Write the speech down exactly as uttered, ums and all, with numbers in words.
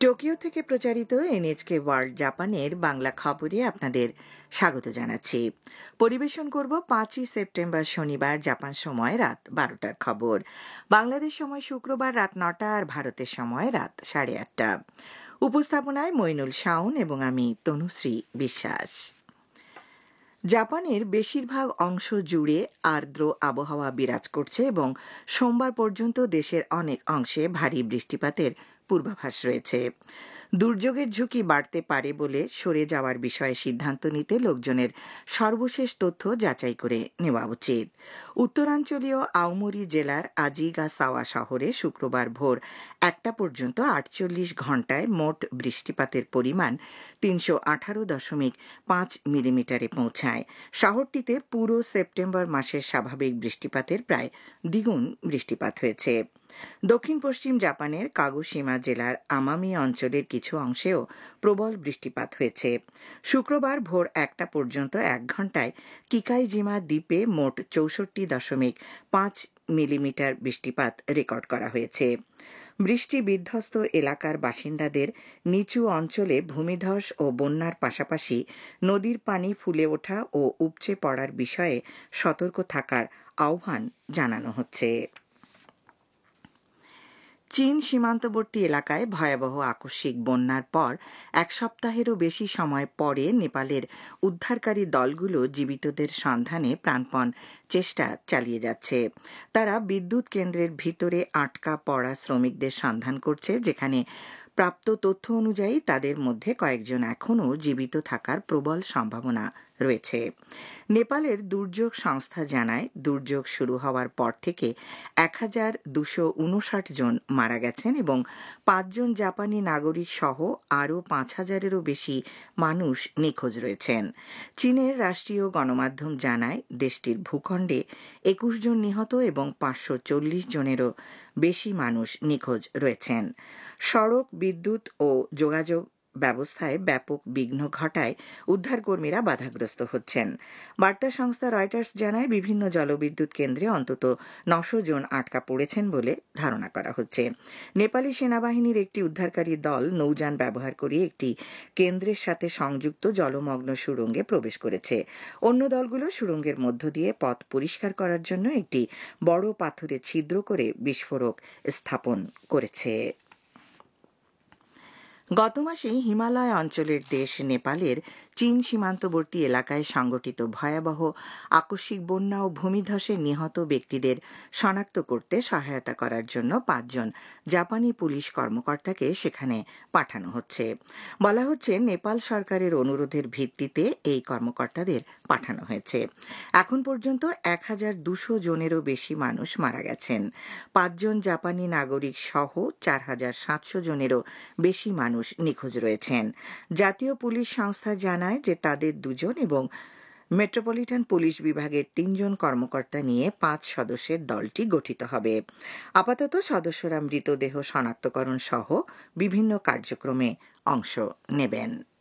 Tokyo থেকে প্রচারিত এনএচকে world জাপানের বাংলা খবরে আপনাদের স্বাগত জানাচ্ছি। পরিবেশন করব পাঁচই সেপ্টেম্বর শনিবার জাপান সময় রাত বারোটার খবর। বাংলাদেশ সময় শুক্রবার রাত নটা আর ভারতের সময় রাত সাড়ে আটটা। উপস্থাপনায় মইনুল শাওন এবং আমি তনুশ্রী বিশ্বাস। জাপানের বেশিরভাগ অংশ জুড়ে আর্দ্র আবহাওয়া বিরাজ করছে এবং সোমবার পর্যন্ত দেশের অনেক অংশে ভারী বৃষ্টিপাতের পূর্বাভাস রয়েছে। দুর্যোগের ঝুঁকি বাড়তে পারে বলে সরে যাওয়ার বিষয়ে সিদ্ধান্ত নিতে লোকজনের সর্বশেষ তথ্য যাচাই করে নেওয়া উচিত। উত্তরাঞ্চলীয় আওমরি জেলার আজিগাসাওয়া শহরে শুক্রবার ভোর একটা পর্যন্ত আটচল্লিশ ঘণ্টায় মোট বৃষ্টিপাতের পরিমাণ তিনশো আঠারো দশমিক পাঁচ মিলিমিটারে পৌঁছায়। শহরটিতে পুরো সেপ্টেম্বর মাসের স্বাভাবিক বৃষ্টিপাতের প্রায় দ্বিগুণ বৃষ্টিপাত হয়েছে। দক্ষিণ পশ্চিম জাপানের কাগোশিমা জেলার আমামি অঞ্চলের কিছু অংশেও প্রবল বৃষ্টিপাত হয়েছে। শুক্রবার ভোর একটা পর্যন্ত এক ঘণ্টায় কিকাইজিমা দ্বীপে মোট চৌষট্টি দশমিক পাঁচ মিলিমিটার বৃষ্টিপাত রেকর্ড করা হয়েছে। বৃষ্টি বিধ্বস্ত এলাকার বাসিন্দাদের নিচু অঞ্চলে ভূমিধস ও বন্যার পাশাপাশি নদীর পানি ফুলে ওঠা ও উপচে পড়ার বিষয়ে সতর্ক থাকার আহ্বান জানানো হচ্ছে। চীন সীমান্তবর্তী এলাকায় ভয়াবহ আকস্মিক বন্যার পর এক সপ্তাহেরও বেশি সময় পরে নেপালের উদ্ধারকারী দলগুলো জীবিতদের সন্ধানে প্রাণপণ চেষ্টা চালিয়ে যাচ্ছে। তারা বিদ্যুৎ কেন্দ্রের ভিতরে আটকা পড়া শ্রমিকদের সন্ধান করছে, যেখানে প্রাপ্ত তথ্য অনুযায়ী তাদের মধ্যে কয়েকজন এখনও জীবিত থাকার প্রবল সম্ভাবনা রয়েছে। নেপালের দুর্যোগ সংস্থা জানায়, দুর্যোগ শুরু হওয়ার পর থেকে এক হাজার দুশো উনষাট জন মারা গেছেন এবং পাঁচজন জাপানি নাগরিক সহ আরও পাঁচ হাজারেরও বেশি মানুষ নিখোঁজ রয়েছেন। চীনের রাষ্ট্রীয় গণমাধ্যম জানায়, দেশটির ভূখণ্ডে একুশ জন নিহত এবং পাঁচশো চল্লিশ জনেরও বেশি মানুষ নিখোঁজ রয়েছেন। সড়ক, বিদ্যুৎ ও যোগাযোগ ব্যবস্থায় ব্যাপক বিঘ্ন ঘটায় উদ্ধারকর্মীরা বাধাগ্রস্ত হচ্ছেন। বার্তা সংস্থা রয়টার্স জানায়, বিভিন্ন জলবিদ্যুৎ কেন্দ্রে অন্তত নশো জন আটকা পড়েছেন বলে ধারণা করা হচ্ছে। নেপালি সেনাবাহিনীর একটি উদ্ধারকারী দল নৌযান ব্যবহার করে একটি কেন্দ্রের সাথে সংযুক্ত জলমগ্ন সুড়ঙ্গে প্রবেশ করেছে। অন্য দলগুলো সুড়ঙ্গের মধ্য দিয়ে পথ পরিষ্কার করার জন্য একটি বড় পাথরে ছিদ্র করে বিস্ফোরক স্থাপন করেছে। গত মাসে হিমালয় অঞ্চলের দেশ নেপালের চীন সীমান্তবর্তী এলাকায় সংঘটিত ভয়াবহ আকস্মিক বন্যা ও ভূমিধসে নিহত ব্যক্তিদের শনাক্ত করতে সহায়তা করার জন্য পাঁচজন জাপানি পুলিশ কর্মকর্তাকে সেখানে পাঠানো হচ্ছে। বলা হচ্ছে, নেপাল সরকারের অনুরোধের ভিত্তিতে এই কর্মকর্তাদের পাঠানো হয়েছে। এখন পর্যন্ত এক হাজার দুশো জনেরও বেশি মানুষ মারা গেছেন। পাঁচজন জাপানি নাগরিক সহ চার হাজার সাতশো জনেরও বেশি মানুষ নিখোঁজ রয়েছেন। জাতীয় পুলিশ সংস্থা জানায় যে তাদের দুজন এবং মেট্রোপলিটন পুলিশ বিভাগের তিনজন কর্মকর্তা নিয়ে পাঁচ সদস্যের দলটি গঠিত হবে। আপাতত সদস্যরা মৃতদেহ শনাক্তকরণ সহ বিভিন্ন কার্যক্রমে অংশ নেবেন।